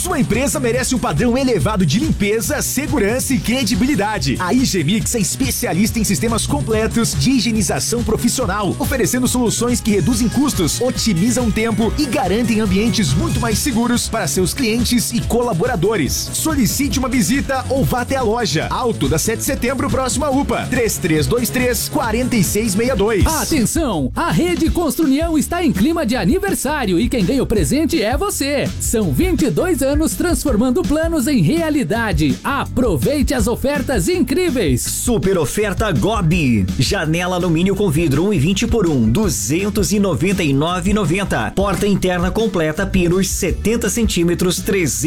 Sua empresa merece um padrão elevado de limpeza, segurança e credibilidade. A IG Mix é especialista em sistemas completos de higienização profissional, oferecendo soluções que reduzem custos, otimizam tempo e garantem ambientes muito mais seguros para seus clientes e colaboradores. Solicite uma visita ou vá até a loja. Alto da 7 de setembro, próxima UPA. 3323-4662. Atenção! A Rede Construnião está em clima de aniversário e quem ganha o presente é você. São 22 anos transformando planos em realidade. Aproveite as ofertas incríveis. Super oferta Gobi. Janela alumínio com vidro 1,20 por 1, 299,90. Porta interna completa pinos 70 centímetros,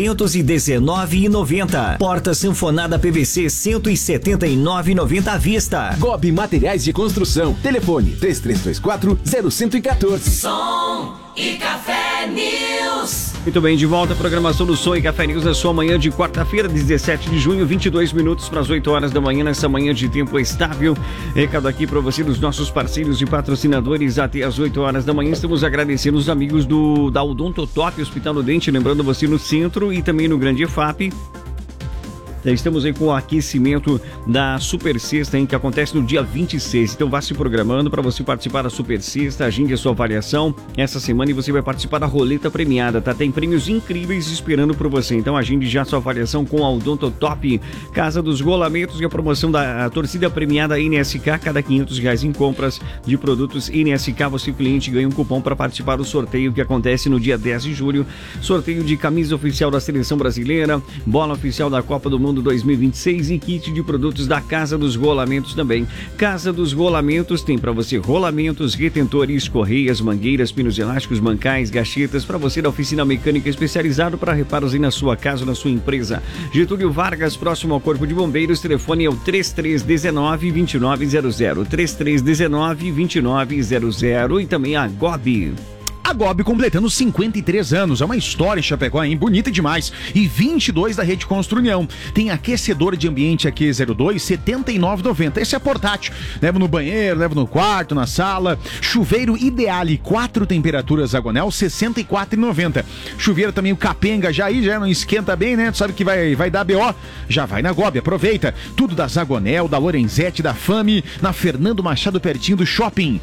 319,90. Porta sanfonada PVC 179,90 à vista. Gobi Materiais de Construção. Telefone 3324-0114. Som e Café News. Muito bem, de volta à programação do Som e Café News, a sua manhã de quarta-feira, 17 de junho, 22 minutos para as 8 horas da manhã, nessa manhã de tempo estável. Recado aqui para você dos nossos parceiros e patrocinadores até as 8 horas da manhã. Estamos agradecendo os amigos da Odontotop Hospital do Dente, lembrando você no centro e também no Grande EFAP. Estamos aí com o aquecimento da Super Sexta, que acontece no dia 26. Então vá se programando para você participar da Super Sexta, agende a sua avaliação essa semana e você vai participar da roleta premiada, tá? Tem prêmios incríveis esperando por você. Então agende já a sua avaliação com a Odontotop, Casa dos Rolamentos e a promoção da torcida premiada NSK. Cada R$500 em compras de produtos NSK, você cliente ganha um cupom para participar do sorteio que acontece no dia 10 de julho. Sorteio de camisa oficial da Seleção Brasileira, bola oficial da Copa do Mundo 2026 e kit de produtos da Casa dos Rolamentos também. Casa dos Rolamentos tem para você rolamentos, retentores, correias, mangueiras, pinos elásticos, mancais, gachetas para você da oficina mecânica especializado para reparos aí na sua casa ou na sua empresa. Getúlio Vargas, próximo ao Corpo de Bombeiros, telefone é o 3319-2900, 3319-2900 e também a Gobi. A Gobi completando 53 anos, é uma história em Chapecó, hein? Bonita demais. E 22 da Rede Construnião. Tem aquecedor de ambiente AQ02, R$ 79,90. Esse é portátil. Leva no banheiro, leva no quarto, na sala. Chuveiro Ideale, 4 temperaturas Agonel, R$ 64,90. Chuveiro também o Capenga, já não esquenta bem, né? Tu sabe que vai dar BO. Já vai na Gobi, aproveita. Tudo da Zagonel, da Lorenzetti, da Fame, na Fernando Machado, pertinho do shopping.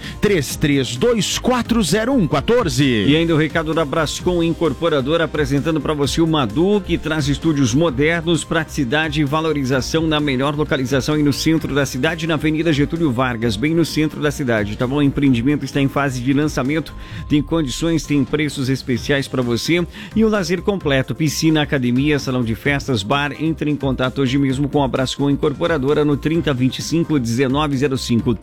33240114. E ainda o recado da Brascom Incorporadora apresentando para você o Madu, que traz estúdios modernos, praticidade e valorização na melhor localização aí no centro da cidade, na Avenida Getúlio Vargas, bem no centro da cidade, tá bom? O empreendimento está em fase de lançamento, tem condições, tem preços especiais para você e o lazer completo, piscina, academia, salão de festas, bar. Entre em contato hoje mesmo com a Brascom Incorporadora no 3025-1905,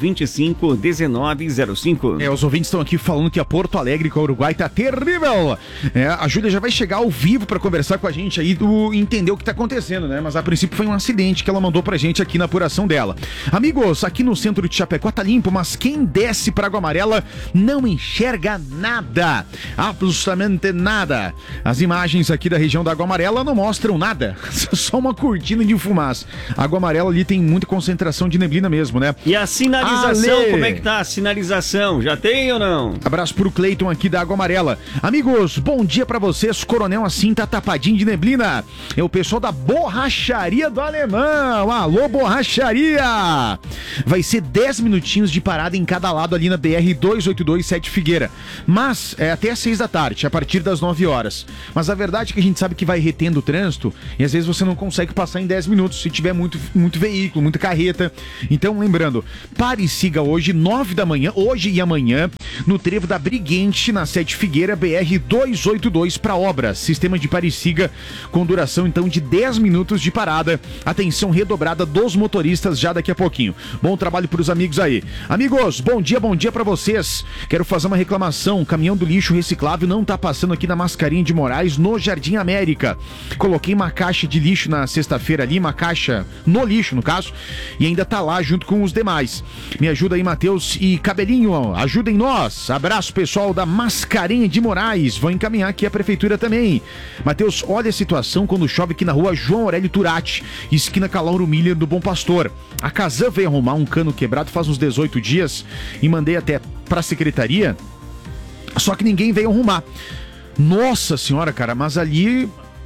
3025-1905. Os ouvintes estão aqui falando que a Porto Alegre com o Uruguai tá terrível. A Júlia já vai chegar ao vivo pra conversar com a gente aí, entender o que tá acontecendo, né? Mas a princípio foi um acidente que ela mandou pra gente aqui na apuração dela. Amigos, aqui no centro de Chapecó tá limpo, mas quem desce pra Água Amarela não enxerga nada. Absolutamente nada. As imagens aqui da região da Água Amarela não mostram nada. Só uma cortina de fumaça. A Água Amarela ali tem muita concentração de neblina mesmo, né? E a sinalização, como é que tá a sinalização? Já tem ou não? Abraço pro Cleiton aqui da Água Amarela. Amigos, bom dia pra vocês. Coronel assim tá tapadinho de neblina. É o pessoal da Borracharia do Alemão. Alô, Borracharia! Vai ser 10 minutinhos de parada em cada lado ali na BR-282 Sete Figueira. Mas é até às 6 da tarde, a partir das 9 horas. Mas a verdade é que a gente sabe que vai retendo o trânsito e às vezes você não consegue passar em 10 minutos se tiver muito veículo, muita carreta. Então, lembrando, pare e siga hoje, 9 da manhã, hoje e amanhã, no trevo da Briguente, na Sete Figueira, BR-282 para obras. Sistema de pare e siga com duração então de 10 minutos de parada. Atenção redobrada dos motoristas já daqui a pouquinho. Bom trabalho para os amigos aí. Amigos, bom dia para vocês. Quero fazer uma reclamação. O caminhão do lixo reciclável não tá passando aqui na Mascarinha de Moraes, no Jardim América. Coloquei uma caixa de lixo na sexta-feira ali, uma caixa no lixo, no caso, e ainda tá lá junto com os demais. Me ajuda aí, Matheus e Cabelinho, ajudem nós. Abraço, pessoal da Mascarenha de Moraes. Vou encaminhar aqui a prefeitura também. Matheus, olha a situação quando chove aqui na rua João Aurélio Turati, esquina Calauro Miller do Bom Pastor. A Casan veio arrumar um cano quebrado faz uns 18 dias e mandei até pra secretaria, só que ninguém veio arrumar. Nossa senhora, cara, mas ali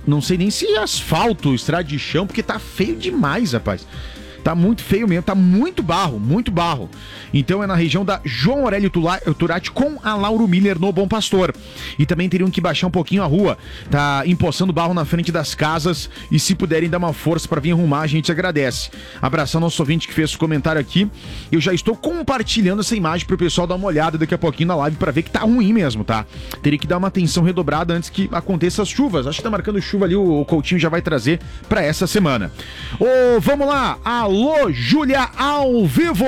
não sei nem se asfalto, estrada de chão, porque tá feio demais, rapaz. Tá muito feio mesmo, tá muito barro, muito barro. Então é na região da João Aurélio Turati com a Lauro Miller no Bom Pastor. E também teriam que baixar um pouquinho a rua. Tá empoçando barro na frente das casas e se puderem dar uma força pra vir arrumar, a gente agradece. Abração ao nosso ouvinte que fez o comentário aqui. Eu já estou compartilhando essa imagem pro pessoal dar uma olhada daqui a pouquinho na live pra ver que tá ruim mesmo, tá? Teria que dar uma atenção redobrada antes que aconteça as chuvas. Acho que tá marcando chuva ali, o Coutinho já vai trazer pra essa semana. Vamos lá, alô, Júlia, ao vivo!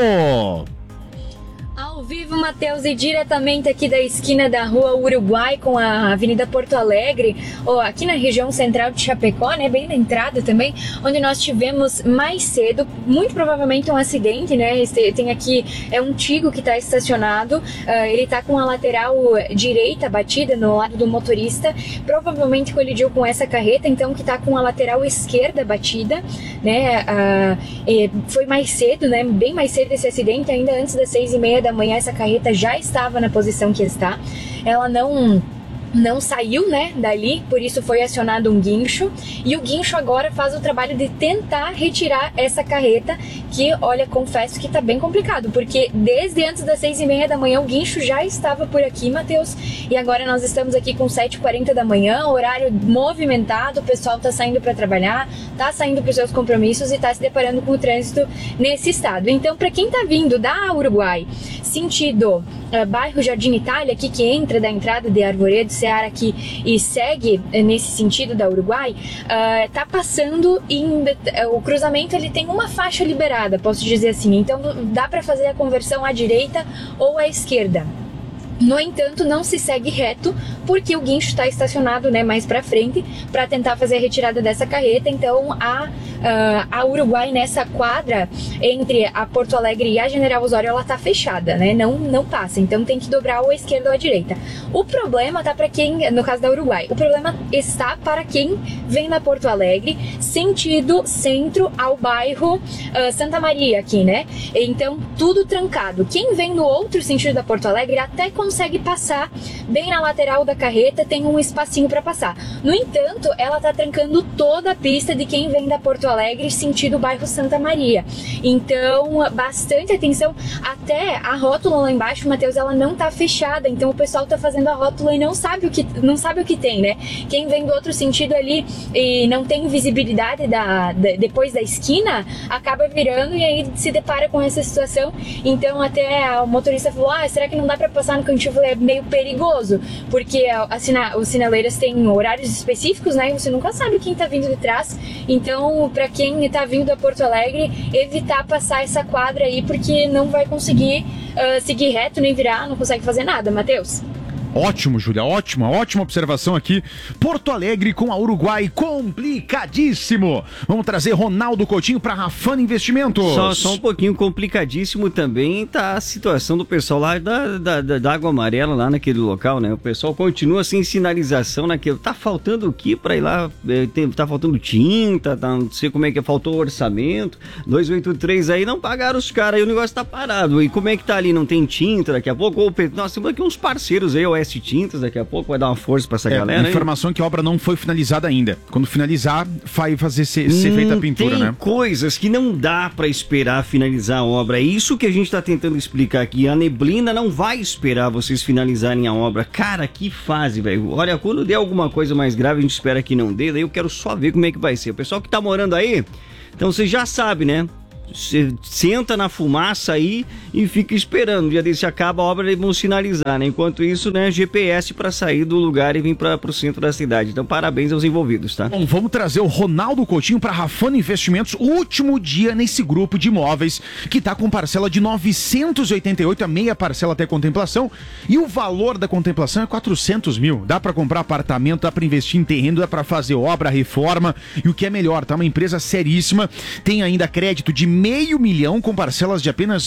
Ao vivo, Matheus, e diretamente aqui da esquina da Rua Uruguai com a Avenida Porto Alegre, aqui na região central de Chapecó, né, bem na entrada também, onde nós tivemos mais cedo, muito provavelmente um acidente, né, tem aqui, é um Tigo que está estacionado, ele está com a lateral direita batida no lado do motorista, provavelmente colidiu com essa carreta, então que está com a lateral esquerda batida, né, foi mais cedo, né, bem mais cedo esse acidente, ainda antes das 6h30 da manhã essa carreta já estava na posição que está. Ela não saiu, né, dali, por isso foi acionado um guincho, e o guincho agora faz o trabalho de tentar retirar essa carreta, que, olha, confesso que tá bem complicado, porque desde antes das 6h30 da manhã o guincho já estava por aqui, Matheus, e agora nós estamos aqui com 7h40 da manhã, horário movimentado, o pessoal tá saindo para trabalhar, tá saindo para os seus compromissos e tá se deparando com o trânsito nesse estado. Então, para quem tá vindo da Uruguai, sentido bairro Jardim Itália, aqui que entra da entrada de Arvoredo, Seara aqui e segue nesse sentido da Uruguai, tá passando o cruzamento, ele tem uma faixa liberada, posso dizer assim, então dá para fazer a conversão à direita ou à esquerda. No entanto, não se segue reto, porque o guincho está estacionado, né, mais para frente, para tentar fazer a retirada dessa carreta. Então, a Uruguai, nessa quadra entre a Porto Alegre e a General Osório, ela tá fechada, né, não passa. Então, tem que dobrar ou à esquerda ou à direita. O problema tá para quem, no caso da Uruguai, o problema está para quem vem da Porto Alegre, sentido centro ao bairro Santa Maria aqui, né? Então, tudo trancado. Quem vem no outro sentido da Porto Alegre até consegue passar bem na lateral da carreta, tem um espacinho para passar. No entanto, ela tá trancando toda a pista de quem vem da Porto Alegre sentido bairro Santa Maria. Então, bastante atenção. Até a rótula lá embaixo, Matheus, ela não tá fechada. Então, o pessoal tá fazendo a rótula e não sabe o que tem, né? Quem vem do outro sentido ali e não tem visibilidade depois da esquina, acaba virando e aí se depara com essa situação. Então, até o motorista falou: será que não dá para passar no cantil? É meio perigoso, porque os sinaleiras têm horários específicos, né? E você nunca sabe quem tá vindo de trás. Então, para quem tá vindo a Porto Alegre, evitar passar essa quadra aí, porque não vai conseguir seguir reto, nem virar, não consegue fazer nada, Matheus. Ótimo, Júlia, ótima observação aqui. Porto Alegre com a Uruguai, complicadíssimo. Vamos trazer Ronaldo Coutinho para Rafana Investimentos. Só um pouquinho complicadíssimo também tá a situação do pessoal lá da Água Amarela, lá naquele local, né? O pessoal continua sem sinalização naquele. Tá faltando o que para ir lá? Tá faltando tinta, não sei como é que é, faltou orçamento. 283 aí, não pagaram os caras aí, o negócio tá parado. E como é que tá ali? Não tem tinta daqui a pouco? Nós temos aqui uns parceiros aí, o Tintas, daqui a pouco vai dar uma força pra essa galera. Informação é que a obra não foi finalizada ainda. Quando finalizar, vai fazer ser feita a pintura, né? Tem coisas que não dá pra esperar finalizar a obra. É isso que a gente tá tentando explicar aqui. A neblina não vai esperar vocês finalizarem a obra. Cara, que fase, velho. Olha, quando der alguma coisa mais grave, a gente espera que não dê. Daí eu quero só ver como é que vai ser. O pessoal que tá morando aí, então você já sabe, né? Você senta na fumaça aí e fica esperando. Um dia desse acaba a obra, eles vão sinalizar, né? Enquanto isso, né, GPS para sair do lugar e vir para o centro da cidade. Então, parabéns aos envolvidos, tá? Bom, vamos trazer o Ronaldo Coutinho para Rafana Investimentos, o último dia nesse grupo de imóveis que tá com parcela de 988, a meia parcela até contemplação, e o valor da contemplação é 400 mil. Dá para comprar apartamento, dá para investir em terreno, dá para fazer obra, reforma, e o que é melhor, tá? Uma empresa seríssima, tem ainda crédito de R$500 mil com parcelas de apenas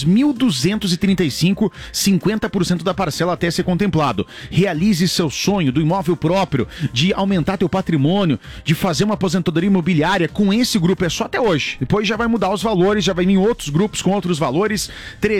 1.235, 50% da parcela até ser contemplado. Realize seu sonho do imóvel próprio, de aumentar teu patrimônio, de fazer uma aposentadoria imobiliária com esse grupo. É só até hoje. Depois já vai mudar os valores, já vai vir outros grupos com outros valores.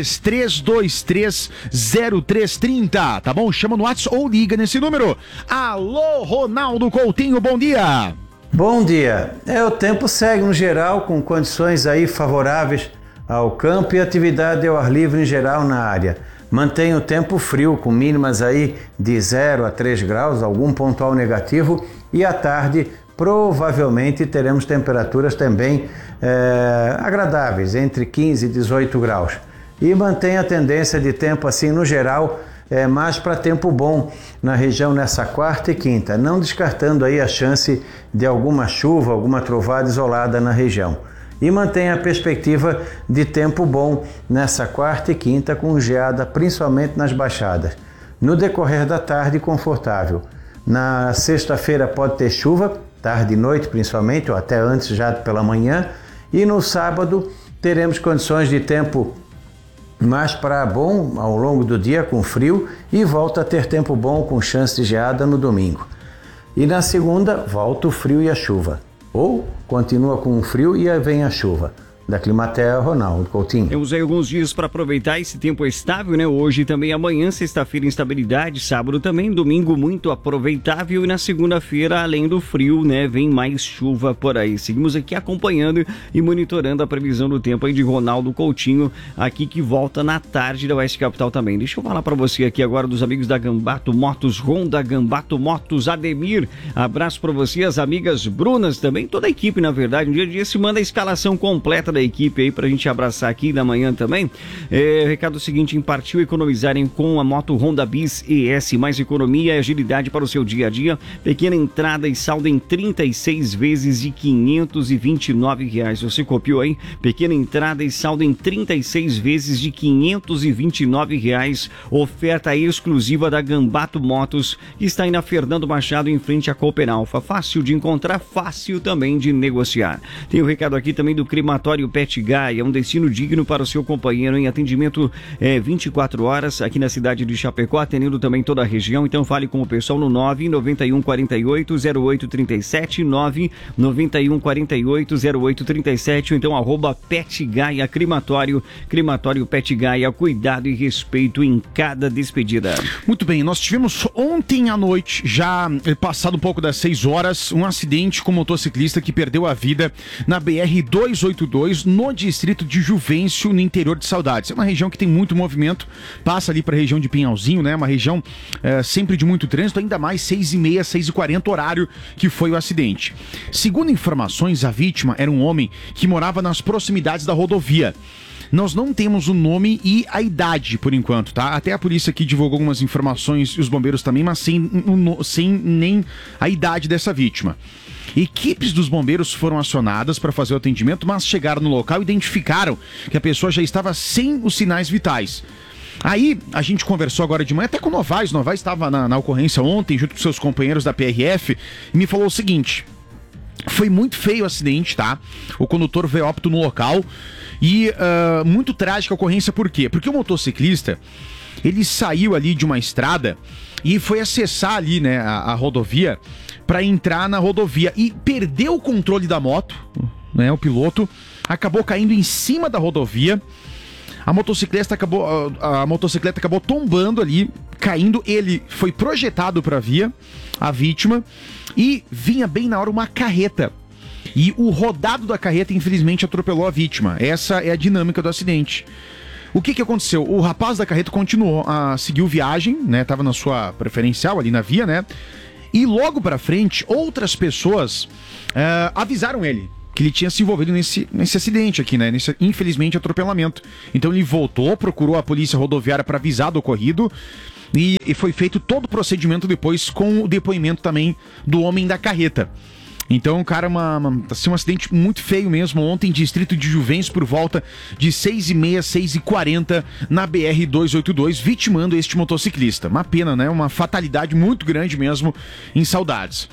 33230330, tá bom? Chama no WhatsApp ou liga nesse número. Alô, Ronaldo Coutinho, bom dia! Bom dia. O tempo segue no geral com condições aí favoráveis ao campo e atividade ao ar livre em geral na área. Mantém o tempo frio com mínimas aí de 0 a 3 graus, algum pontual negativo, e à tarde provavelmente teremos temperaturas também agradáveis, entre 15 e 18 graus. E mantém a tendência de tempo assim no geral, mais para tempo bom na região nessa quarta e quinta, não descartando aí a chance de alguma chuva, alguma trovada isolada na região. E mantém a perspectiva de tempo bom nessa quarta e quinta com geada principalmente nas baixadas. No decorrer da tarde, confortável. Na sexta-feira pode ter chuva, tarde e noite principalmente, ou até antes já pela manhã. E no sábado teremos condições de tempo mais para bom ao longo do dia com frio e volta a ter tempo bom com chance de geada no domingo. E na segunda volta o frio e a chuva. Ou continua com o frio e aí vem a chuva. Da Climatea, Ronaldo Coutinho. Temos aí alguns dias para aproveitar esse tempo estável, né? Hoje e também amanhã, sexta-feira, instabilidade, sábado também, domingo muito aproveitável e na segunda-feira, além do frio, né? Vem mais chuva por aí. Seguimos aqui acompanhando e monitorando a previsão do tempo aí de Ronaldo Coutinho, aqui que volta na tarde da Oeste Capital também. Deixa eu falar para você aqui agora dos amigos da Gambato Motos, Honda Gambato Motos, Ademir. Abraço para você, as amigas Brunas também, toda a equipe, na verdade. Um dia a dia se manda a escalação completa da equipe aí pra gente abraçar aqui da manhã também. Recado seguinte: em Partiu economizarem com a moto Honda Bis ES, mais economia e agilidade para o seu dia a dia. Pequena entrada e saldo em 36 vezes de R$529. Você copiou aí? Pequena entrada e saldo em 36 vezes de R$529. Oferta exclusiva da Gambato Motos, que está aí na Fernando Machado, em frente à Cooper Alfa. Fácil de encontrar, fácil também de negociar. Tem o recado aqui também do crematório Pet Gaia, um destino digno para o seu companheiro, em atendimento 24 horas aqui na cidade de Chapecó, atendendo também toda a região. Então fale com o pessoal no 991480837, 991480837, ou então @Pet Gaia Crematório Pet Gaia, cuidado e respeito em cada despedida. Muito bem, nós tivemos ontem à noite, já passado um pouco das 6 horas, um acidente com motociclista que perdeu a vida na BR-282, no distrito de Juvencio, no interior de Saudades. É uma região que tem muito movimento, passa ali para a região de Pinhalzinho, né? Uma região sempre de muito trânsito, ainda mais 6h30, 6h40, horário que foi o acidente. Segundo informações, a vítima era um homem que morava nas proximidades da rodovia. Nós não temos o nome e a idade por enquanto, tá? Até a polícia aqui divulgou algumas informações e os bombeiros também, mas sem nem a idade dessa vítima. Equipes dos bombeiros foram acionadas para fazer o atendimento, mas chegaram no local e identificaram que a pessoa já estava sem os sinais vitais. Aí, a gente conversou agora de manhã até com o Novaes. O Novaes estava na ocorrência ontem, junto com seus companheiros da PRF, e me falou o seguinte: foi muito feio o acidente, tá? O condutor veio a óbito no local e muito trágica a ocorrência. Por quê? Porque o motociclista, ele saiu ali de uma estrada e foi acessar ali, né, a rodovia, para entrar na rodovia e perdeu o controle da moto, né? O piloto acabou caindo em cima da rodovia. A motocicleta acabou tombando ali, caindo. Ele foi projetado para a vítima, e vinha bem na hora uma carreta. E o rodado da carreta, infelizmente, atropelou a vítima. Essa é a dinâmica do acidente. O que aconteceu? O rapaz da carreta continuou a seguir viagem, né? Tava na sua preferencial ali na via, né? E logo pra frente, outras pessoas avisaram ele que ele tinha se envolvido nesse acidente aqui, né? Nesse, infelizmente, atropelamento. Então ele voltou, procurou a polícia rodoviária para avisar do ocorrido, e foi feito todo o procedimento depois com o depoimento também do homem da carreta. Então, cara, um acidente muito feio mesmo ontem, distrito de Juvencio, por volta de 6h30, 6h40, na BR-282, vitimando este motociclista. Uma pena, né? Uma fatalidade muito grande mesmo em Saudades.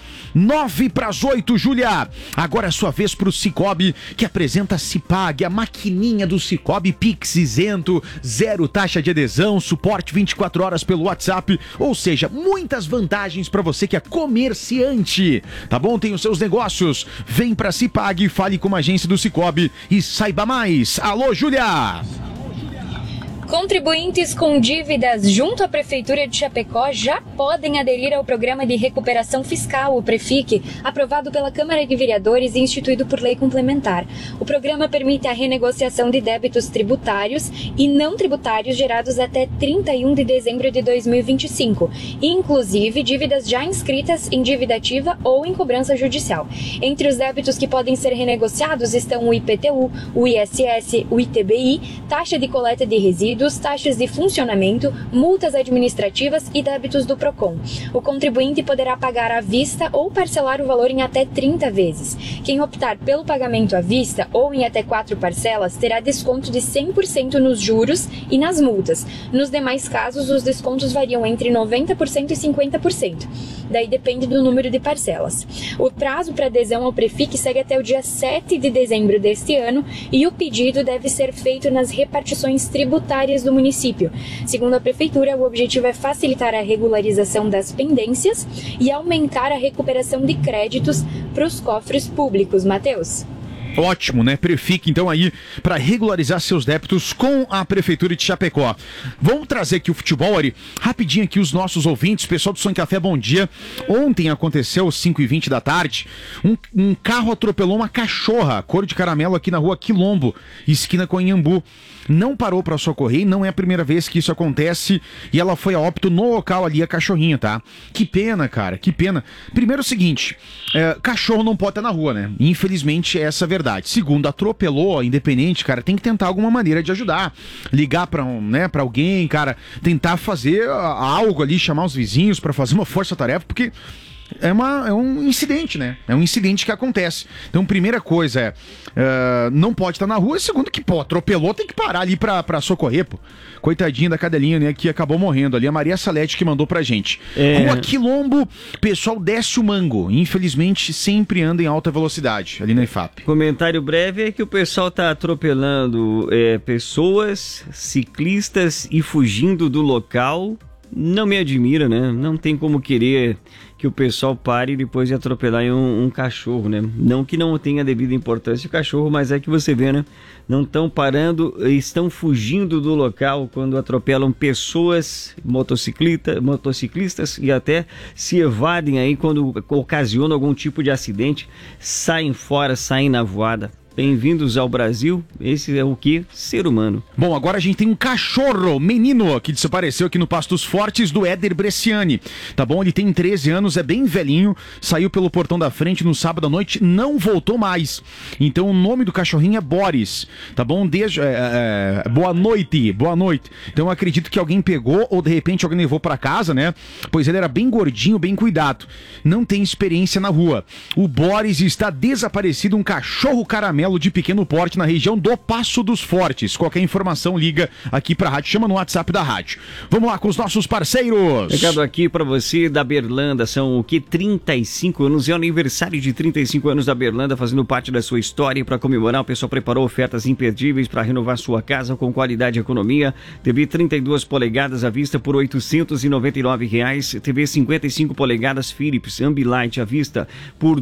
7:50, Júlia! Agora é sua vez pro Cicobi, que apresenta a Cipag, a maquininha do Cicobi, Pix isento, 0 taxa de adesão, suporte 24 horas pelo WhatsApp, ou seja, muitas vantagens para você que é comerciante, tá bom? Tem os seus negócios. Vem pra Cipag, fale com a agência do Cicobi e saiba mais. Alô, Júlia! Contribuintes com dívidas junto à Prefeitura de Chapecó já podem aderir ao Programa de Recuperação Fiscal, o PREFIC, aprovado pela Câmara de Vereadores e instituído por lei complementar. O programa permite a renegociação de débitos tributários e não tributários gerados até 31 de dezembro de 2025, inclusive dívidas já inscritas em dívida ativa ou em cobrança judicial. Entre os débitos que podem ser renegociados estão o IPTU, o ISS, o ITBI, taxa de coleta de resíduos, taxas de funcionamento, multas administrativas e débitos do PROCON. O contribuinte poderá pagar à vista ou parcelar o valor em até 30 vezes. Quem optar pelo pagamento à vista ou em até 4 parcelas terá desconto de 100% nos juros e nas multas. Nos demais casos, os descontos variam entre 90% e 50%. Daí depende do número de parcelas. O prazo para adesão ao PREFIC segue até o dia 7 de dezembro deste ano e o pedido deve ser feito nas repartições tributárias do município. Segundo a Prefeitura, o objetivo é facilitar a regularização das pendências e aumentar a recuperação de créditos para os cofres públicos. Matheus? Ótimo, né? PREFIC, então, aí, para regularizar seus débitos com a Prefeitura de Chapecó. Vamos trazer aqui o futebol, Ari, rapidinho aqui os nossos ouvintes, pessoal do Som e Café, bom dia. Ontem aconteceu, às 5h20 da tarde, um carro atropelou uma cachorra, cor de caramelo, aqui na rua Quilombo, esquina com Inhambu. Não parou para socorrer e não é a primeira vez que isso acontece e ela foi a óbito no local ali, a cachorrinha, tá? Que pena, cara, que pena. Primeiro o seguinte, cachorro não pode estar na rua, né? Infelizmente essa é a verdade. Segundo, atropelou, independente, cara, tem que tentar alguma maneira de ajudar. Ligar pra alguém, cara, tentar fazer algo ali, chamar os vizinhos para fazer uma força-tarefa, porque é um incidente, né? É um incidente que acontece. Então, primeira coisa não pode estar na rua. E segundo que, atropelou, tem que parar ali pra socorrer, pô. Coitadinha da cadelinha, né? Que acabou morrendo ali. A Maria Salete que mandou pra gente. Rua Quilombo, pessoal desce o mango. Infelizmente, sempre anda em alta velocidade, ali na IFAP. Comentário breve é que o pessoal tá atropelando pessoas, ciclistas e fugindo do local. Não me admira, né? Não tem como querer que o pessoal pare depois de atropelar um cachorro, né? Não que não tenha devida importância o cachorro, mas é que você vê, né? Não estão parando, estão fugindo do local quando atropelam pessoas, motociclistas e até se evadem aí quando ocasionam algum tipo de acidente, saem fora, saem na voada. Bem-vindos ao Brasil, esse é o que? Ser humano. Bom, agora a gente tem um cachorro, menino, que desapareceu aqui no Pastos Fortes, do Éder Bresciani, tá bom? Ele tem 13 anos, é bem velhinho, saiu pelo portão da frente no sábado à noite, não voltou mais. Então o nome do cachorrinho é Boris, tá bom? Boa noite. Então eu acredito que alguém pegou ou de repente alguém levou pra casa, né? Pois ele era bem gordinho, bem cuidado. Não tem experiência na rua. O Boris está desaparecido, um cachorro caramelo de pequeno porte na região do Passo dos Fortes. Qualquer informação, liga aqui pra rádio, chama no WhatsApp da rádio. Vamos lá com os nossos parceiros. Recado aqui pra você da Berlanda, são o que? 35 anos, é o aniversário de 35 anos da Berlanda, fazendo parte da sua história. E pra comemorar, o pessoal preparou ofertas imperdíveis para renovar sua casa com qualidade e economia. TV 32 polegadas à vista por R$ 899. TV 55 polegadas Philips Ambilight à vista por R$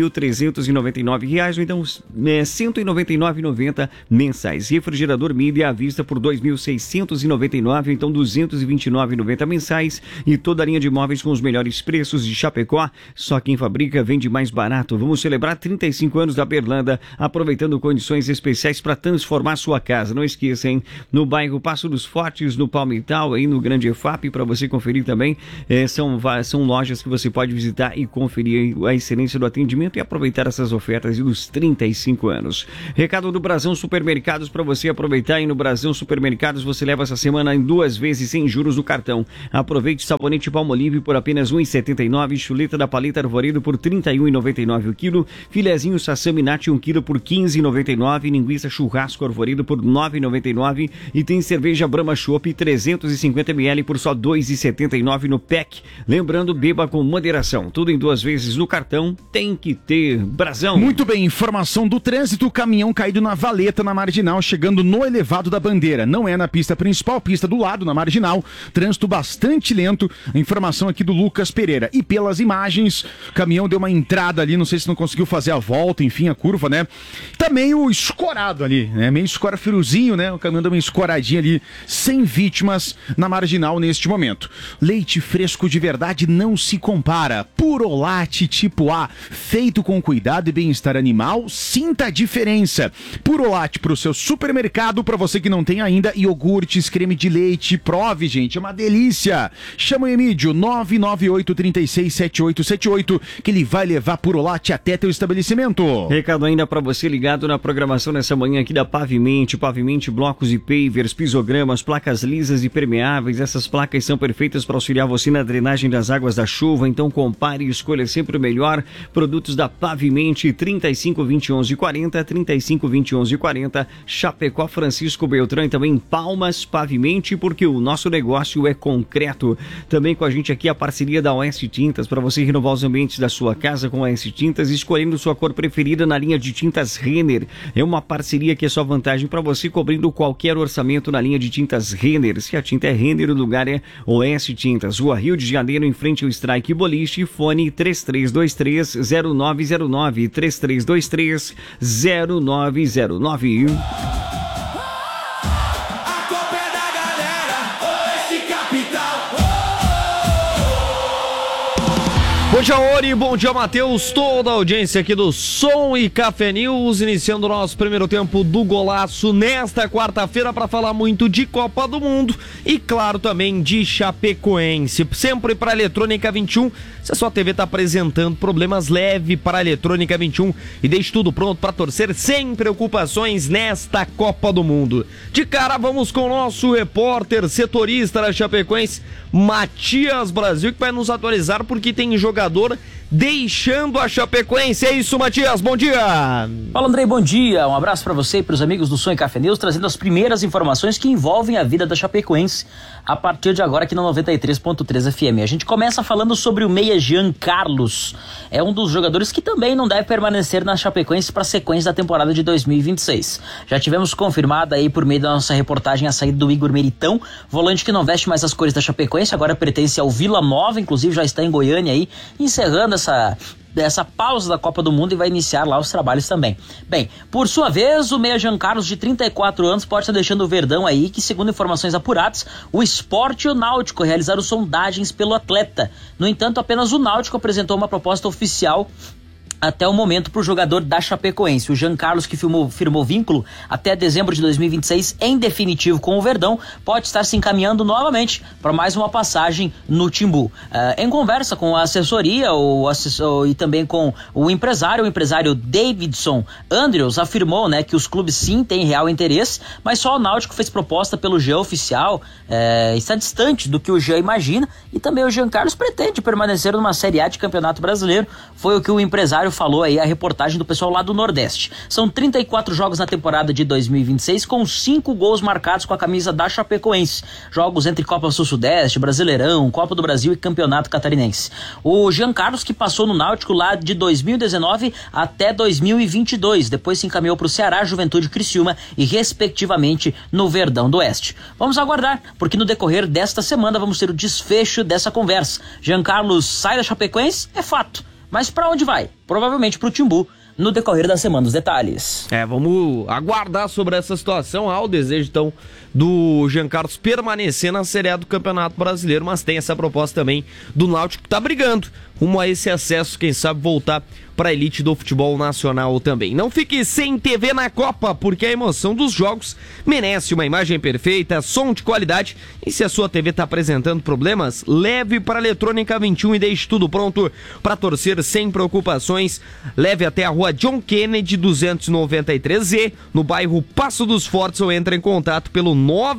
2.399. Ou então, R$ 199,90 mensais. Refrigerador Mídia à vista por R$ 2.699, então R$ 229,90 mensais. E toda a linha de móveis com os melhores preços de Chapecó. Só quem fabrica vende mais barato. Vamos celebrar 35 anos da Berlanda, aproveitando condições especiais para transformar sua casa. Não esqueça, hein? No bairro Passo dos Fortes, no Palmital, aí no Grande EFAP, para você conferir também. São lojas que você pode visitar e conferir a excelência do atendimento e aproveitar essas ofertas dos 35 anos. Recado do Brasão Supermercados para você aproveitar. E no Brasão Supermercados você leva essa semana em 2 vezes sem juros no cartão. Aproveite sabonete Palmolive por apenas R$ 1,79, chuleta da Paleta Arvoredo por R$ 31,99 o quilo, filezinho Sassami Nati 1 quilo por R$ 15,99, linguiça churrasco Arvoredo por R$ 9,99 e tem cerveja Brahma Chopp 350 ml por só R$ 2,79 no PEC. Lembrando, beba com moderação. Tudo em 2 vezes no cartão, tem que ter Brasão. Muito bem, informação do trânsito trânsito, caminhão caído na valeta na Marginal, chegando no elevado da Bandeira. Não é na pista principal, pista do lado, na Marginal. Trânsito bastante lento. Informação aqui do Lucas Pereira. E pelas imagens, o caminhão deu uma entrada ali, não sei se não conseguiu fazer a volta, enfim, a curva, né? Tá meio escorado ali, né? Meio friozinho, né? O caminhão deu uma escoradinha ali, sem vítimas na Marginal neste momento. Leite fresco de verdade não se compara. Purolate tipo A, feito com cuidado e bem-estar animal, sinta a diferença. Purolate pro seu supermercado, para você que não tem ainda, iogurtes, creme de leite, prove, gente, é uma delícia. Chama o Emídio, 998-367878, que ele vai levar Purolate até teu estabelecimento. Recado ainda para você ligado na programação nessa manhã aqui da Pavimente, blocos e pavers, pisogramas, placas lisas e permeáveis. Essas placas são perfeitas para auxiliar você na drenagem das águas da chuva, então compare e escolha sempre o melhor. Produtos da Pavimente, 35201140, 35201140, Chapecó, Francisco Beltrão e também Palmas. Pavimente, porque o nosso negócio é concreto. Também com a gente aqui a parceria da Oeste Tintas, para você renovar os ambientes da sua casa com a Oeste Tintas, escolhendo sua cor preferida na linha de tintas Renner. É uma parceria que é só vantagem para você, cobrindo qualquer orçamento na linha de tintas Renner. Se a tinta é Renner, o lugar é Oeste Tintas. Rua Rio de Janeiro, em frente ao Strike Boliche. Fone 3323-0909, 3323-0909. Bom dia, Ori, bom dia, Matheus, toda a audiência aqui do Som e Café News, iniciando o nosso primeiro tempo do Golaço nesta quarta-feira para falar muito de Copa do Mundo e, claro, também de Chapecoense. Sempre para a Eletrônica 21, se a sua TV está apresentando problemas, leve para a Eletrônica 21 e deixe tudo pronto para torcer sem preocupações nesta Copa do Mundo. De cara, vamos com o nosso repórter setorista da Chapecoense, Matias Brasil, que vai nos atualizar porque tem jogador deixando a Chapecoense. É isso, Matias, bom dia! Fala, Andrei, bom dia. Um abraço para você e para os amigos do Som e Café News, trazendo as primeiras informações que envolvem a vida da Chapecoense a partir de agora aqui na 93.3 FM. A gente começa falando sobre o meia Jean Carlos. É um dos jogadores que também não deve permanecer na Chapecoense para a sequência da temporada de 2026. Já tivemos confirmada aí por meio da nossa reportagem a saída do Igor Meritão, volante que não veste mais as cores da Chapecoense, agora pertence ao Vila Nova, inclusive já está em Goiânia aí, encerrando essa pausa da Copa do Mundo e vai iniciar lá os trabalhos também. Bem, por sua vez, o meia Jean Carlos, de 34 anos, pode estar deixando o Verdão aí, que segundo informações apuradas, o Sport e o Náutico realizaram sondagens pelo atleta. No entanto, apenas o Náutico apresentou uma proposta oficial até o momento para o jogador da Chapecoense. O Jean Carlos, que firmou vínculo até dezembro de 2026 em definitivo com o Verdão, pode estar se encaminhando novamente para mais uma passagem no Timbu. Em conversa com a assessoria e também com o empresário Davidson Andrews afirmou, né, que os clubes sim têm real interesse, mas só o Náutico fez proposta pelo Jean oficial, está distante do que o Jean imagina, e também o Jean Carlos pretende permanecer numa Série A de Campeonato Brasileiro. Foi o que o empresário falou aí, a reportagem do pessoal lá do Nordeste. São 34 jogos na temporada de 2026, com 5 gols marcados com a camisa da Chapecoense. Jogos entre Copa Sul-Sudeste, Brasileirão, Copa do Brasil e Campeonato Catarinense. O Jean Carlos, que passou no Náutico lá de 2019 até 2022, depois se encaminhou para o Ceará, Juventude, Criciúma e respectivamente no Verdão do Oeste. Vamos aguardar, porque no decorrer desta semana vamos ter o desfecho dessa conversa. Jean Carlos sai da Chapecoense, é fato. Mas para onde vai? Provavelmente para o Timbu, no decorrer da semana. Os detalhes. Vamos aguardar sobre essa situação. Há o desejo, então, do Jean Carlos permanecer na Série A do Campeonato Brasileiro, mas tem essa proposta também do Náutico, que está brigando rumo a esse acesso, quem sabe voltar para a elite do futebol nacional também. Não fique sem TV na Copa, porque a emoção dos jogos merece uma imagem perfeita, som de qualidade, e se a sua TV está apresentando problemas, leve para a Eletrônica 21 e deixe tudo pronto para torcer sem preocupações. Leve até a rua John Kennedy 293Z, no bairro Passo dos Fortes, ou entre em contato pelo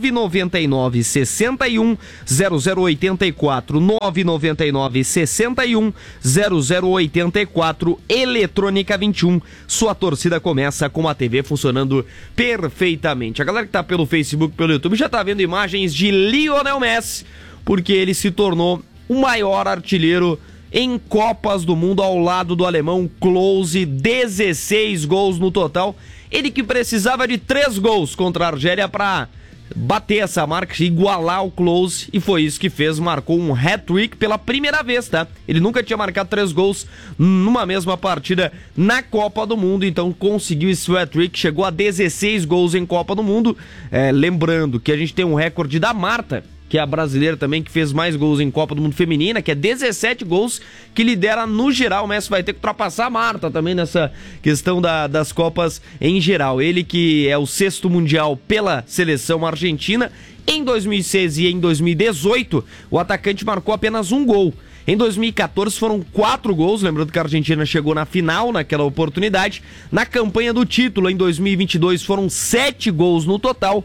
999 61 0084, 999 61 0084. Eletrônica 21, sua torcida começa com a TV funcionando perfeitamente. A galera que tá pelo Facebook, pelo YouTube, já tá vendo imagens de Lionel Messi, porque ele se tornou o maior artilheiro em Copas do Mundo ao lado do alemão Klose, 16 gols no total. Ele que precisava de 3 gols contra a Argélia para bater essa marca, igualar o Klose, e foi isso que fez, marcou um hat-trick pela primeira vez, tá? Ele nunca tinha marcado 3 gols numa mesma partida na Copa do Mundo, então conseguiu esse hat-trick, chegou a 16 gols em Copa do Mundo. Lembrando que a gente tem um recorde da Marta, que é a brasileira também, que fez mais gols em Copa do Mundo feminina, que é 17 gols, que lidera no geral. O Messi vai ter que ultrapassar a Marta também nessa questão das Copas em geral. Ele que é o 6º Mundial pela seleção argentina. Em 2006 e em 2018, o atacante marcou apenas 1 gol. Em 2014 foram 4 gols, lembrando que a Argentina chegou na final naquela oportunidade. Na campanha do título, em 2022, foram 7 gols no total.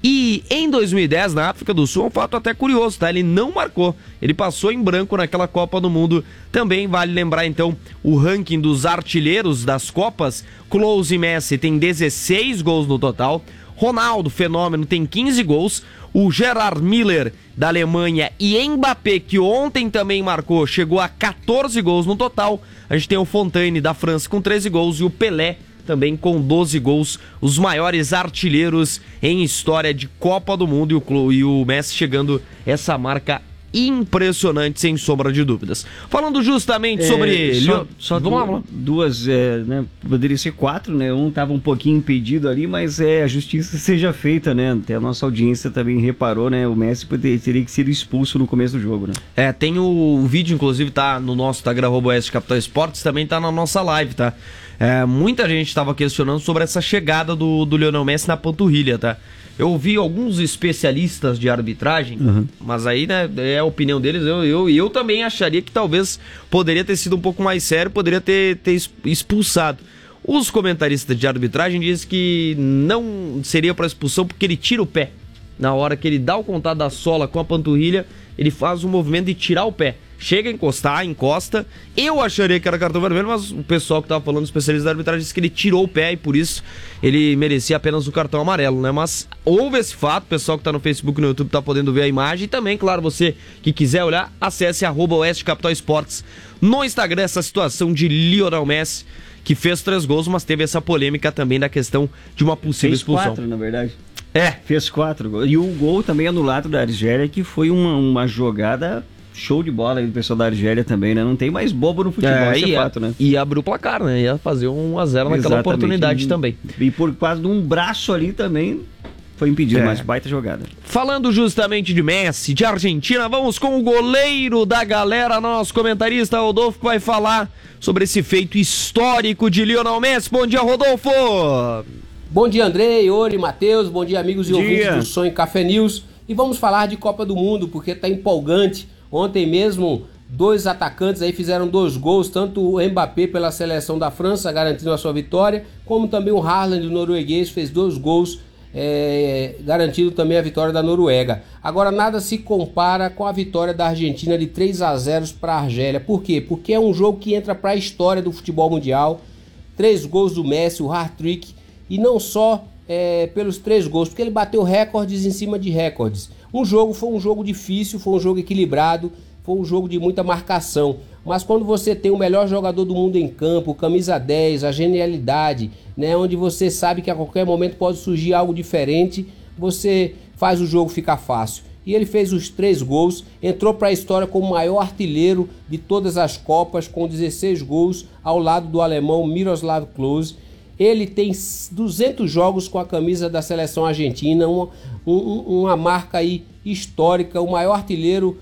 E em 2010, na África do Sul, é um fato até curioso, tá? Ele não marcou, ele passou em branco naquela Copa do Mundo. Também vale lembrar, então, o ranking dos artilheiros das Copas. Klose e Messi tem 16 gols no total. Ronaldo, fenômeno, tem 15 gols. O Gerard Miller, da Alemanha, e Mbappé, que ontem também marcou, chegou a 14 gols no total. A gente tem o Fontaine, da França, com 13 gols, e o Pelé, também com 12 gols, os maiores artilheiros em história de Copa do Mundo, e o Messi chegando essa marca impressionante, sem sombra de dúvidas. Falando justamente sobre... Só duas, né? Poderia ser 4, né? Um tava um pouquinho impedido ali, mas a justiça seja feita, né? Até a nossa audiência também reparou, né? O Messi teria que ser expulso no começo do jogo, né? Tem o vídeo, inclusive, tá no nosso Instagram, @Capital Esportes, também tá na nossa live, tá? Muita gente estava questionando sobre essa chegada do Lionel Messi na panturrilha, tá? Eu ouvi alguns especialistas de arbitragem, mas aí, né, é a opinião deles. Eu também acharia que talvez poderia ter sido um pouco mais sério, poderia ter expulsado. Os comentaristas de arbitragem dizem que não seria para expulsão porque ele tira o pé. Na hora que ele dá o contato da sola com a panturrilha, ele faz o movimento de tirar o pé. Chega a encostar, encosta. Eu acharia que era cartão vermelho, mas o pessoal que tava falando, os especialistas da arbitragem, disse que ele tirou o pé e por isso ele merecia apenas o cartão amarelo, né? Mas houve esse fato, o pessoal que tá no Facebook e no YouTube tá podendo ver a imagem. E também, claro, você que quiser olhar, acesse @Oeste Capital Esportes no Instagram, essa situação de Lionel Messi, que fez 3 gols, mas teve essa polêmica também da questão de uma possível expulsão. 4, na verdade. Fez 4 gols. E o gol também anulado da Argélia, que foi uma jogada... Show de bola aí do pessoal da Argélia também, né? Não tem mais bobo no futebol, isso é fato, né? E abriu o placar, né? Ia fazer 1-0 naquela oportunidade também. E por causa de um braço ali também foi impedido, mas baita jogada. Falando justamente de Messi, de Argentina, vamos com o goleiro da galera, nosso comentarista Rodolfo, que vai falar sobre esse feito histórico de Lionel Messi. Bom dia, Rodolfo! Bom dia, Andrei, Ori, Matheus, bom dia, amigos e ouvintes do Sonho Café News. E vamos falar de Copa do Mundo, porque tá empolgante. Ontem mesmo, 2 atacantes aí fizeram 2 gols, tanto o Mbappé pela seleção da França, garantindo a sua vitória, como também o Haaland, o norueguês, fez 2 gols, garantindo também a vitória da Noruega. Agora, nada se compara com a vitória da Argentina de 3-0 para a Argélia. Por quê? Porque é um jogo que entra para a história do futebol mundial. 3 gols do Messi, o hat-trick, e não só pelos 3 gols, porque ele bateu recordes em cima de recordes. Foi um jogo difícil, foi um jogo equilibrado, foi um jogo de muita marcação. Mas quando você tem o melhor jogador do mundo em campo, camisa 10, a genialidade, né, onde você sabe que a qualquer momento pode surgir algo diferente, você faz o jogo ficar fácil. E ele fez os 3 gols, entrou para a história como o maior artilheiro de todas as Copas, com 16 gols, ao lado do alemão Miroslav Klose. Ele tem 200 jogos com a camisa da seleção argentina, uma marca aí histórica, o maior artilheiro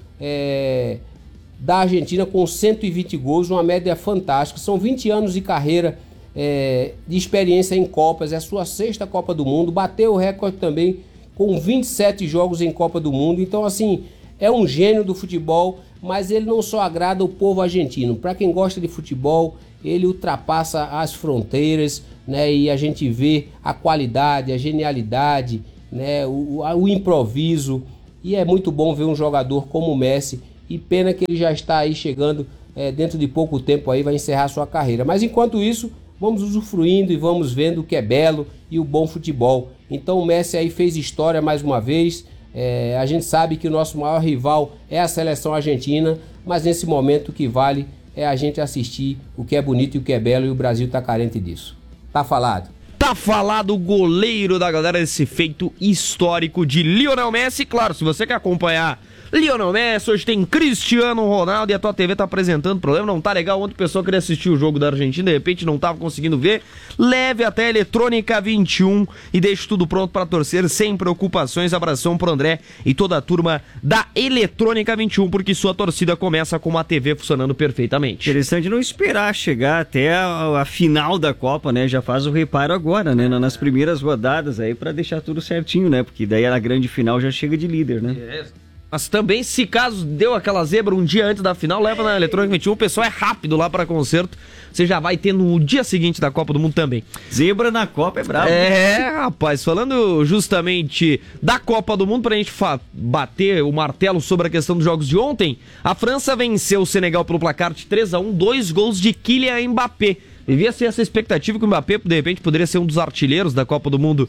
da Argentina com 120 gols, uma média fantástica. São 20 anos de carreira, de experiência em Copas, é a sua 6ª Copa do Mundo, bateu o recorde também com 27 jogos em Copa do Mundo. Então, assim, é um gênio do futebol, mas ele não só agrada o povo argentino. Para quem gosta de futebol, ele ultrapassa as fronteiras, né? E a gente vê a qualidade, a genialidade, né? O improviso. E é muito bom ver um jogador como o Messi. E pena que ele já está aí chegando, dentro de pouco tempo aí vai encerrar sua carreira. Mas enquanto isso, vamos usufruindo e vamos vendo o que é belo e o bom futebol. Então o Messi aí fez história mais uma vez. A gente sabe que o nosso maior rival é a seleção argentina, mas nesse momento o que vale é a gente assistir o que é bonito e o que é belo, e o Brasil tá carente disso. Tá falado. Tá falado o goleiro da galera desse feito histórico de Lionel Messi. Claro, se você quer acompanhar Lionel Messi, hoje tem Cristiano Ronaldo e a tua TV tá apresentando, problema não tá legal, ontem o pessoal queria assistir o jogo da Argentina, de repente não tava conseguindo ver, leve até a Eletrônica 21 e deixe tudo pronto para torcer sem preocupações. Abração pro André e toda a turma da Eletrônica 21, porque sua torcida começa com uma TV funcionando perfeitamente. Interessante não esperar chegar até a final da Copa, né? Já faz o reparo agora, né? Nas primeiras rodadas aí, para deixar tudo certinho, né? Porque daí a grande final já chega de líder, né? Mas também, se caso deu aquela zebra um dia antes da final, leva na Eletrônica 21, o pessoal é rápido lá para concerto. Você já vai ter no dia seguinte da Copa do Mundo também. Zebra na Copa é brabo. Rapaz, falando justamente da Copa do Mundo, pra gente bater o martelo sobre a questão dos jogos de ontem, a França venceu o Senegal pelo placar de 3-1, 2 gols de Kylian Mbappé. Devia ser essa expectativa que o Mbappé, de repente, poderia ser um dos artilheiros da Copa do Mundo,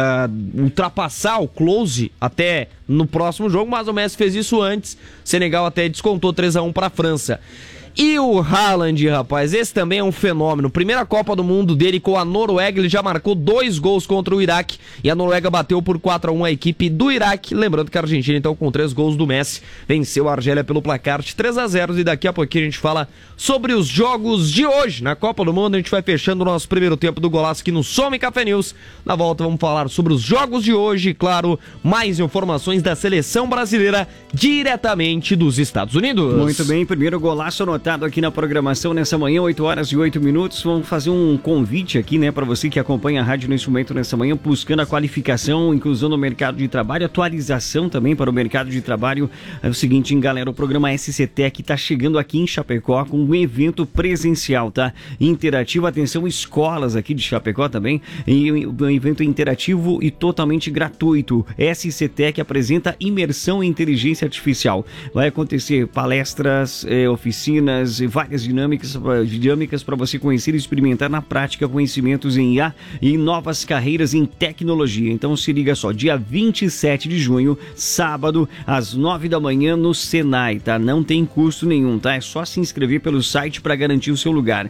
ultrapassar o Klose até no próximo jogo, mas o Messi fez isso antes. Senegal até descontou 3-1 para a França. E o Haaland, rapaz, esse também é um fenômeno. Primeira Copa do Mundo dele com a Noruega, ele já marcou 2 gols contra o Iraque e a Noruega bateu por 4-1 a equipe do Iraque. Lembrando que a Argentina, então, com 3 gols do Messi, venceu a Argélia pelo placar de 3-0. E daqui a pouquinho a gente fala sobre os jogos de hoje na Copa do Mundo. A gente vai fechando o nosso primeiro tempo do Golaço aqui no Some Café News. Na volta vamos falar sobre os jogos de hoje e, claro, mais informações da seleção brasileira diretamente dos Estados Unidos. Muito bem, primeiro golaço anotado aqui na programação nessa manhã, 8h08. Vamos fazer um convite aqui, né, para você que acompanha a rádio nesse momento, nessa manhã, buscando a qualificação, inclusão no mercado de trabalho, atualização também para o mercado de trabalho. É o seguinte, hein, galera, o programa SCTEC tá chegando aqui em Chapecó com um evento presencial, tá? Interativo, atenção, escolas aqui de Chapecó também, e um evento interativo e totalmente gratuito. SCTEC apresenta imersão em inteligência artificial. Vai acontecer palestras, oficinas e várias dinâmicas para você conhecer e experimentar na prática conhecimentos em IA e novas carreiras em tecnologia. Então se liga só, dia 27 de junho, sábado, às 9 da manhã no Senai, tá? Não tem custo nenhum, tá? É só se inscrever pelo site para garantir o seu lugar.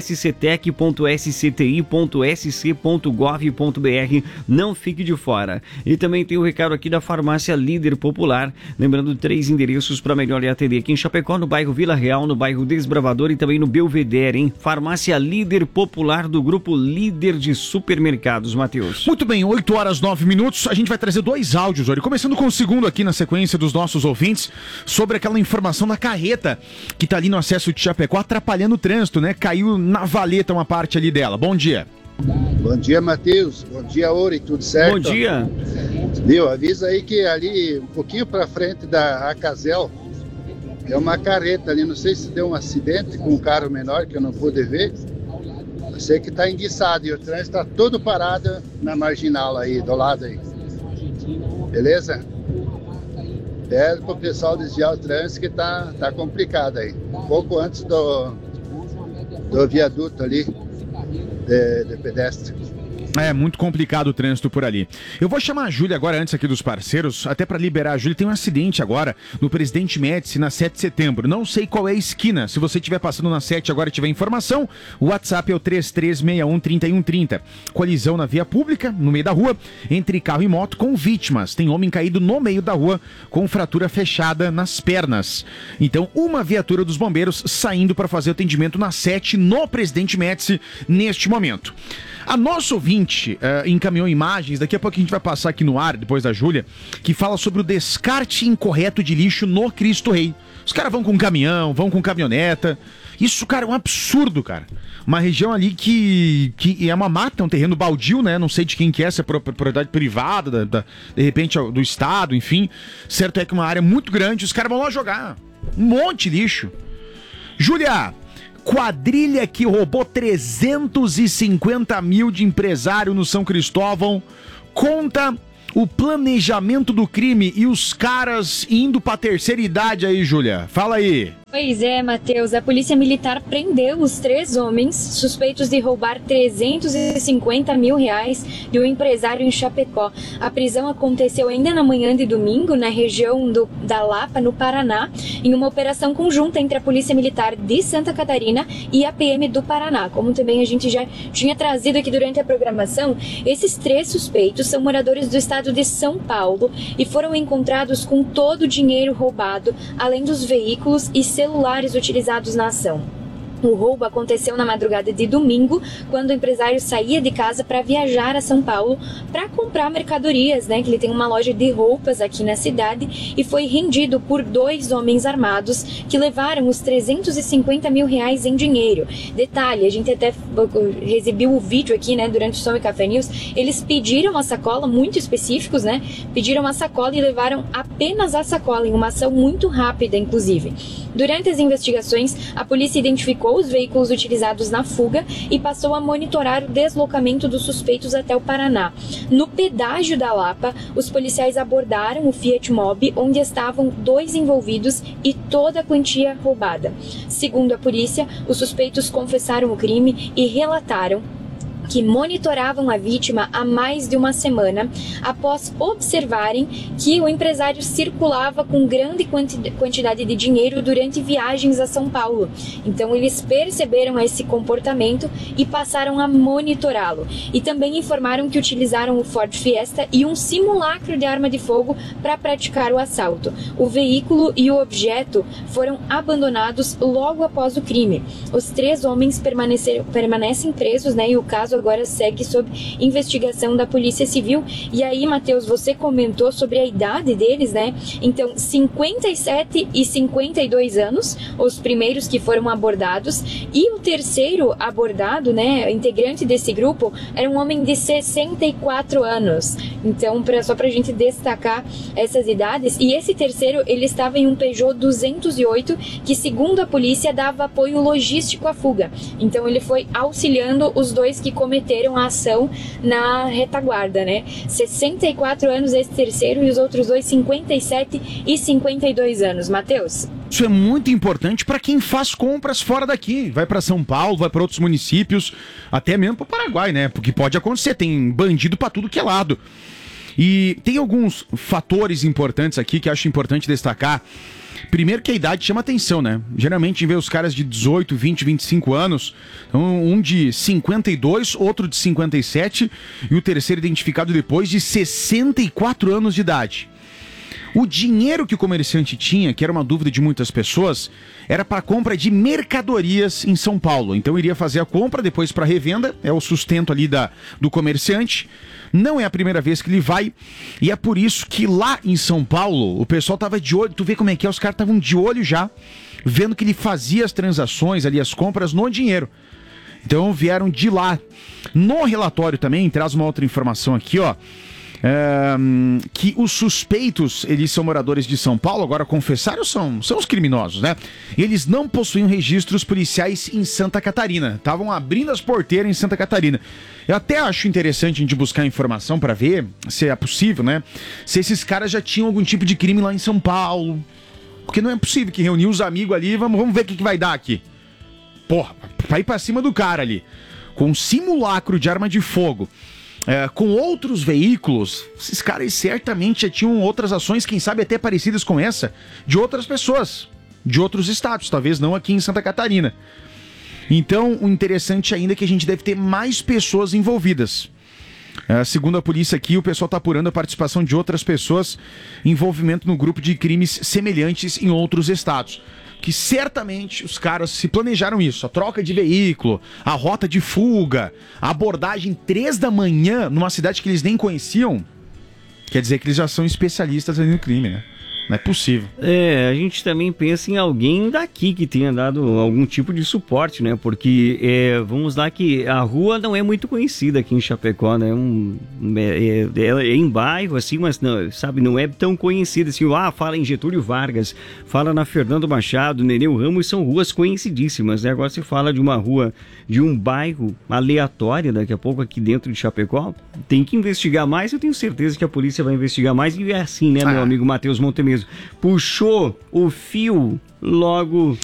sctec.sci.gov.br. Não fique de fora. E também tem o recado aqui da Farmácia Líder Popular, lembrando 3 endereços para melhor atender aqui em Chapecó, no bairro Vila Real, no bairro Desbravador e também no Belvedere, hein? Farmácia Líder Popular do Grupo Líder de Supermercados, Matheus. Muito bem, 8h09. A gente vai trazer 2 áudios hoje, começando com o segundo aqui na sequência dos nossos ouvintes, sobre aquela informação da carreta que tá ali no acesso de Chapecó, atrapalhando o trânsito, né? Caiu na valeta uma parte ali dela. Bom dia. Bom dia, Matheus. Bom dia, Ori. Tudo certo? Bom dia. Viu? Avisa aí que ali, um pouquinho pra frente da Acazel, é uma carreta ali, não sei se deu um acidente com um carro menor que eu não pude ver. Eu sei que tá enguiçado e o trânsito tá todo parado na marginal aí, do lado aí. Beleza? Pede pro pessoal desviar o trânsito que tá complicado aí. Um pouco antes do viaduto ali de pedestre. É muito complicado o trânsito por ali. Eu vou chamar a Júlia agora, antes aqui dos parceiros, até para liberar a Júlia. Tem um acidente agora no Presidente Médici, na 7 de setembro. Não sei qual é a esquina. Se você estiver passando na 7 agora e tiver informação, o WhatsApp é o 3361-3130. Colisão na via pública, no meio da rua, entre carro e moto, com vítimas. Tem homem caído no meio da rua, com fratura fechada nas pernas. Então, uma viatura dos bombeiros saindo para fazer o atendimento na 7, no Presidente Médici, neste momento. A nossa ouvinte encaminhou imagens, daqui a pouco a gente vai passar aqui no ar, depois da Júlia, que fala sobre o descarte incorreto de lixo no Cristo Rei. Os caras vão com caminhão, vão com caminhoneta. Isso, cara, é um absurdo, cara. Uma região ali que é uma mata, um terreno baldio, né? Não sei de quem que é, se é propriedade privada, de repente do Estado, enfim. Certo é que é uma área muito grande, os caras vão lá jogar um monte de lixo. Júlia, quadrilha que roubou 350 mil de empresário no São Cristóvão conta o planejamento do crime e os caras indo pra terceira idade aí, Júlia. Fala aí. Pois é, Matheus, a polícia militar prendeu os 3 homens suspeitos de roubar R$350 mil de um empresário em Chapecó. A prisão aconteceu ainda na manhã de domingo, na região da Lapa, no Paraná, em uma operação conjunta entre a Polícia Militar de Santa Catarina e a PM do Paraná. Como também a gente já tinha trazido aqui durante a programação, esses 3 suspeitos são moradores do estado de São Paulo e foram encontrados com todo o dinheiro roubado, além dos veículos e celulares utilizados na ação. O roubo aconteceu na madrugada de domingo, quando o empresário saía de casa para viajar a São Paulo para comprar mercadorias, que ele tem uma loja de roupas aqui na cidade, e foi rendido por 2 homens armados que levaram os R$350 mil em dinheiro. Detalhe, a gente até exibiu o vídeo aqui, durante o Som e Café News. Eles pediram a sacola, muito específicos, pediram a sacola e levaram apenas a sacola, em uma ação muito rápida, inclusive. Durante as investigações, a polícia identificou os veículos utilizados na fuga e passou a monitorar o deslocamento dos suspeitos até o Paraná. No pedágio da Lapa, os policiais abordaram o Fiat Mobi, onde estavam 2 envolvidos e toda a quantia roubada. Segundo a polícia, os suspeitos confessaram o crime e relataram que monitoravam a vítima há mais de uma semana, após observarem que o empresário circulava com grande quantidade de dinheiro durante viagens a São Paulo. Então eles perceberam esse comportamento e passaram a monitorá-lo. E também informaram que utilizaram o Ford Fiesta e um simulacro de arma de fogo para praticar o assalto. O veículo e o objeto foram abandonados logo após o crime. Os 3 homens permanecem presos, e o caso agora segue sob investigação da Polícia Civil. E aí, Matheus, você comentou sobre a idade deles, Então, 57 e 52 anos, os primeiros que foram abordados, e o terceiro abordado, integrante desse grupo, era um homem de 64 anos. Então, só pra gente destacar essas idades. E esse terceiro, ele estava em um Peugeot 208, que, segundo a polícia, dava apoio logístico à fuga. Então, ele foi auxiliando os 2 que cometeram a ação na retaguarda, 64 anos esse terceiro e os outros 2, 57 e 52 anos. Matheus? Isso é muito importante para quem faz compras fora daqui. Vai para São Paulo, vai para outros municípios, até mesmo para o Paraguai, Porque pode acontecer, tem bandido para tudo que é lado. E tem alguns fatores importantes aqui que acho importante destacar. Primeiro que a idade chama atenção, Geralmente a gente vê os caras de 18, 20, 25 anos, um de 52, outro de 57 e o terceiro identificado depois de 64 anos de idade. O dinheiro que o comerciante tinha, que era uma dúvida de muitas pessoas, era para compra de mercadorias em São Paulo. Então iria fazer a compra, depois para revenda, é o sustento ali do comerciante. Não é a primeira vez que ele vai, e é por isso que lá em São Paulo o pessoal tava de olho. Tu vê como é que é, os caras estavam de olho já, vendo que ele fazia as transações ali, as compras no dinheiro. Então vieram de lá. No relatório também traz uma outra informação aqui, que os suspeitos, eles são moradores de São Paulo, agora confessaram, são os criminosos, Eles não possuíam registros policiais em Santa Catarina, estavam abrindo as porteiras em Santa Catarina. Eu até acho interessante a gente buscar informação para ver se é possível, se esses caras já tinham algum tipo de crime lá em São Paulo, porque não é possível que reunir os amigos ali, vamos ver o que vai dar aqui. Porra, pra ir pra cima do cara ali, com um simulacro de arma de fogo, com outros veículos, esses caras certamente já tinham outras ações, quem sabe até parecidas com essa, de outras pessoas, de outros estados, talvez não aqui em Santa Catarina. Então, o interessante ainda é que a gente deve ter mais pessoas envolvidas. Segundo a polícia aqui, o pessoal está apurando a participação de outras pessoas, envolvimento no grupo de crimes semelhantes em outros estados. Que certamente os caras se planejaram isso, a troca de veículo, a rota de fuga, a abordagem 3 da manhã numa cidade que eles nem conheciam, quer dizer que eles já são especialistas ali no crime, Não é possível. A gente também pensa em alguém daqui que tenha dado algum tipo de suporte, Porque, vamos lá que a rua não é muito conhecida aqui em Chapecó, é em bairro, assim, mas não é tão conhecida, assim, fala em Getúlio Vargas, fala na Fernando Machado, Nereu Ramos, são ruas conhecidíssimas, Agora se fala de uma rua, de um bairro aleatório, daqui a pouco aqui dentro de Chapecó, tem que investigar mais, eu tenho certeza que a polícia vai investigar mais, e é assim, meu amigo Matheus Montemir. Puxou o fio, logo